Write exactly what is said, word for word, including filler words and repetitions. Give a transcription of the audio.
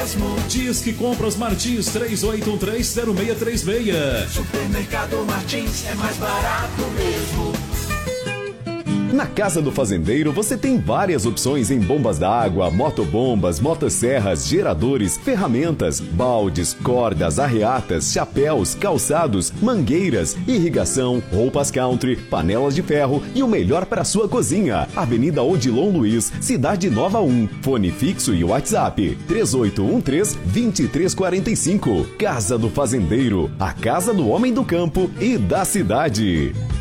mesmo. Diz que Compras Martins, três oito um três, zero seis três seis. Supermercado Martins é mais barato mesmo. Na Casa do Fazendeiro você tem várias opções em bombas d'água, motobombas, motosserras, geradores, ferramentas, baldes, cordas, arreatas, chapéus, calçados, mangueiras, irrigação, roupas country, panelas de ferro e o melhor para sua cozinha. Avenida Odilon Luiz, Cidade Nova um. Fone fixo e WhatsApp três oito um três, dois três quatro cinco. Casa do Fazendeiro, a casa do homem do campo e da cidade.